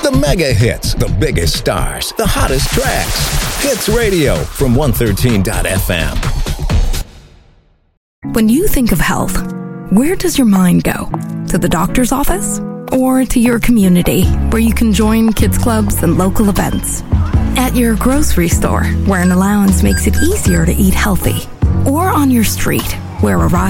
The mega hits, the biggest stars, the hottest tracks. Hits Radio from 113.fm. When you think of health, where does your mind go? To the doctor's office? Or to your community, where you can join kids clubs and local events? At your grocery store, where an allowance makes it easier to eat healthy? Or on your street, where a